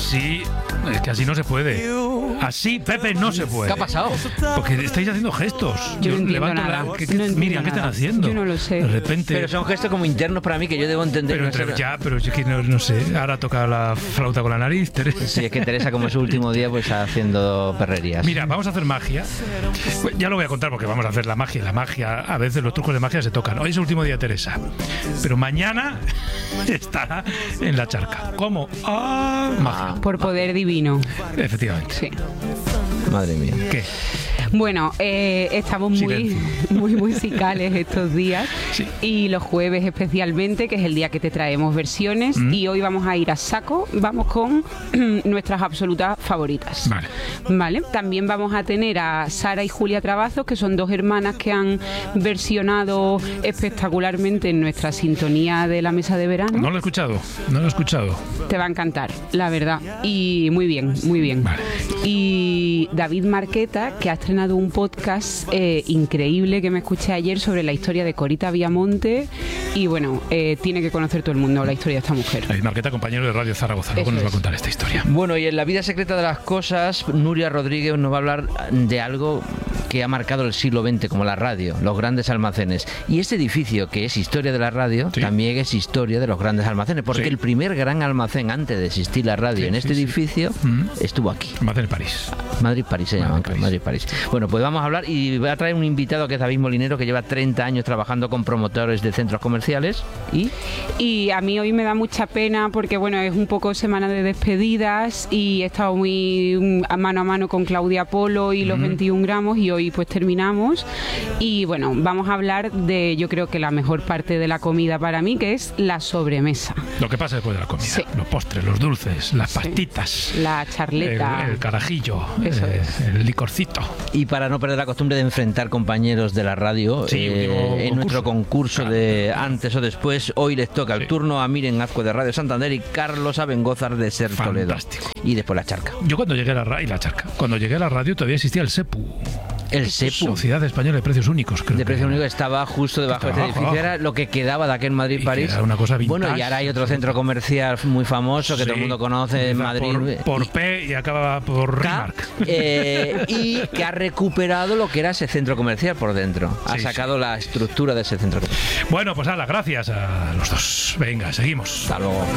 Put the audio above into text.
así, es que así no se puede. Así, Pepe, no se puede. ¿Qué ha pasado? Porque estáis haciendo gestos. Yo no entiendo levanto nada. Miriam, ¿qué están haciendo? Yo no lo sé. De repente. Pero son gestos como internos para mí que yo debo entender. Pero es que no sé. Ahora toca la flauta con la nariz, Teresa. Sí, es que Teresa, como es su último día, pues está haciendo perrerías. Mira, vamos a hacer magia. Ya lo voy a contar porque vamos a hacer la magia. La magia, a veces los trucos de magia se tocan. Hoy es el último día de Teresa. Pero mañana estará en la charca. ¿Cómo? Magia. Por poder divino. Efectivamente. Sí. Madre mía. ¿Qué? Bueno, estamos muy musicales estos días. Sí. Y los jueves especialmente, que es el día que te traemos versiones. Y hoy vamos a ir a saco. Vamos con nuestras absolutas favoritas. Vale. También vamos a tener a Sara y Julia Travazos, que son dos hermanas que han versionado espectacularmente en nuestra sintonía de la mesa de verano. No lo he escuchado. Te va a encantar, la verdad. Y muy bien, muy bien. Vale. Y David Marqueta, que ha estrenado un podcast increíble que me escuché ayer sobre la historia de Corita Viamonte. Y bueno, tiene que conocer todo el mundo la historia de esta mujer. David Marqueta, compañero de Radio Zaragoza. Luego nos va a contar esta historia. Bueno, y en La vida secreta de las cosas, Nuria Rodríguez nos va a hablar de algo que ha marcado el siglo XX, como la radio, los grandes almacenes. Y este edificio, que es historia de la radio, también es historia de los grandes almacenes, porque el primer gran almacén antes de existir la radio en este edificio estuvo aquí. Almacén París. Madrid-París se llama, Madrid-París. Bueno, pues vamos a hablar y voy a traer un invitado que es David Molinero, que lleva 30 años trabajando con promotores de centros comerciales. Y a mí hoy me da mucha pena porque, bueno, es un poco semana de despedidas y he estado muy mano a mano con Claudia Polo y los 21 gramos y hoy pues terminamos. Y bueno, vamos a hablar de, yo creo que la mejor parte de la comida para mí, que es la sobremesa. Lo que pasa después de la comida. Sí. Los postres, los dulces, las pastitas. La charleta. El carajillo. Eso el licorcito. Y para no perder la costumbre de enfrentar compañeros de la radio en nuestro concurso de antes o después, hoy les toca el turno a Miren Azcue de Radio Santander y Carlos Abengózar de Ser Toledo. Fantástico. Y después la charca. Yo cuando llegué a la radio, cuando llegué a la radio todavía existía el SEPU. El SEPU. Sociedad Española de Precios Únicos, creo. De Precios Únicos estaba justo debajo de este edificio. Era lo que quedaba de aquel Madrid-París. Era una cosa vintage. Bueno, y ahora hay otro centro comercial muy famoso que todo el mundo conoce en Madrid. Por P y acaba por Rimark. Y que ha recuperado lo que era ese centro comercial por dentro. Ha sacado la estructura de ese centro comercial. Bueno, pues gracias a los dos. Venga, seguimos. Hasta luego.